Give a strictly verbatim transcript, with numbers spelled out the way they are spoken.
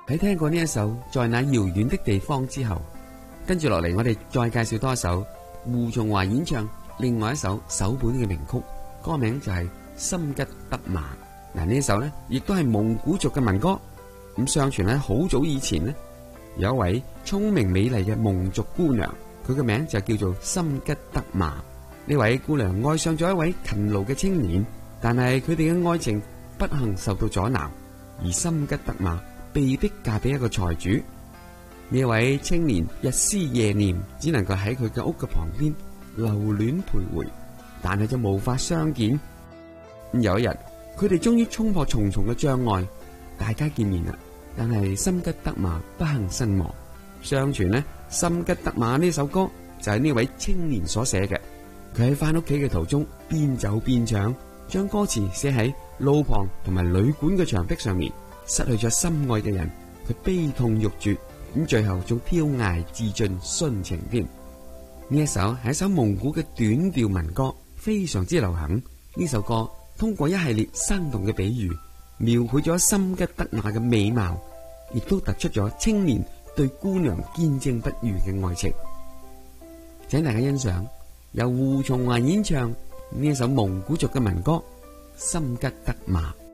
喺聽過呢一首《在那遙遠的地方》之後，跟住落嚟我哋再介紹多一首胡松華演唱另外一首首本嘅名曲，歌名就係《心吉得馬》。嗱，呢一首呢亦都係蒙古族嘅民歌。咁相傳喺好早以前呢，有一位聰明美麗嘅蒙族姑娘，佢嘅名就叫做心吉得馬。呢位姑娘愛上咗一位勤勞嘅青年，但係佢哋嘅愛情不幸受到阻撓，而心吉得馬被迫嫁俾一個財主。呢位青年日思夜念，只能夠喺佢嘅屋嘅旁邊留戀徘徊，但係就無法相見。有一日，佢哋終於衝破重重嘅障礙，大家見面啦。但係心吉得馬不幸身亡。相傳呢，心吉得馬呢首歌就係呢位青年所寫嘅。佢喺翻屋企嘅途中，邊走邊唱，將歌詞寫喺路旁同埋旅館嘅牆壁上面。失去咗心愛嘅人，佢悲痛欲絕，咁最後仲跳崖自盡殉情添。呢一首係一首蒙古嘅短調民歌，非常之流行。呢首歌通過一系列生動嘅比喻，描繪咗心吉得馬嘅美貌，亦都突出咗青年對姑娘堅貞不渝嘅愛情。請大家欣賞由胡松華演唱呢一首蒙古族嘅民歌《心吉得馬》。